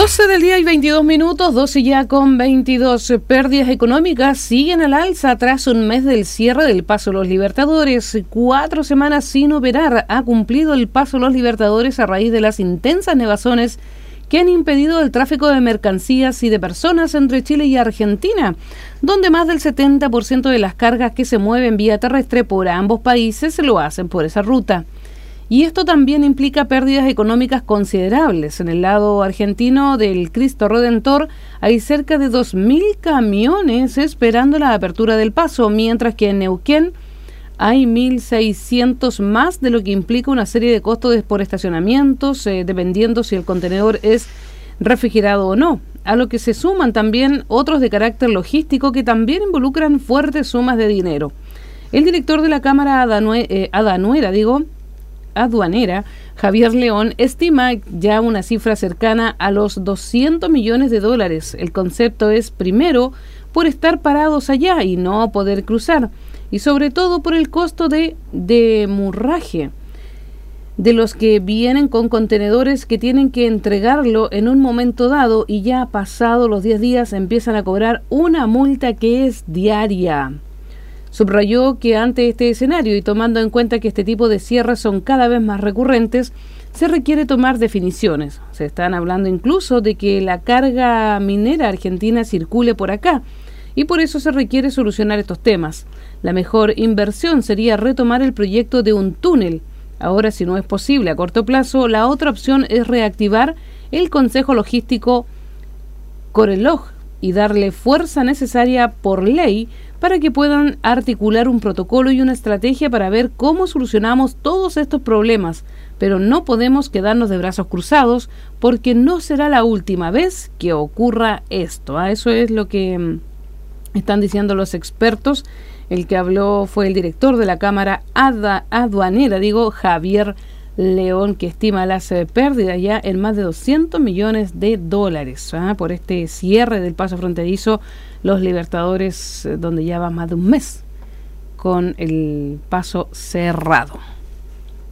12 del día y 22 minutos, 12 ya con 22. Pérdidas económicas siguen al alza tras un mes del cierre del Paso Los Libertadores. 4 semanas sin operar ha cumplido el Paso Los Libertadores a raíz de las intensas nevazones que han impedido el tráfico de mercancías y de personas entre Chile y Argentina, donde más del 70% de las cargas que se mueven vía terrestre por ambos países lo hacen por esa ruta. Y esto también implica pérdidas económicas considerables. En el lado argentino del Cristo Redentor hay cerca de 2.000 camiones esperando la apertura del paso, mientras que en Neuquén hay 1.600 más, de lo que implica una serie de costos por estacionamientos, dependiendo si el contenedor es refrigerado o no, a lo que se suman también otros de carácter logístico que también involucran fuertes sumas de dinero. El director de la Cámara Aduanera, Javier León, estima ya una cifra cercana a los 200 millones de dólares. El concepto es, primero, por estar parados allá y no poder cruzar, y sobre todo por el costo de demurraje de los que vienen con contenedores que tienen que entregarlo en un momento dado y ya pasado los 10 días empiezan a cobrar una multa que es diaria. Subrayó que ante este escenario y tomando en cuenta que este tipo de cierres son cada vez más recurrentes, se requiere tomar definiciones. Se están hablando incluso de que la carga minera argentina circule por acá y por eso se requiere solucionar estos temas. La mejor inversión sería retomar el proyecto de un túnel. Ahora, si no es posible a corto plazo, la otra opción es reactivar el Consejo Logístico Corelog y darle fuerza necesaria por ley para que puedan articular un protocolo y una estrategia para ver cómo solucionamos todos estos problemas. Pero no podemos quedarnos de brazos cruzados porque no será la última vez que ocurra esto. Eso es lo que están diciendo los expertos. El que habló fue el director de la Cámara Aduanera, Javier León, que estima las pérdidas ya en más de 200 millones de dólares por este cierre del paso fronterizo Los Libertadores, donde ya va más de un mes con el paso cerrado.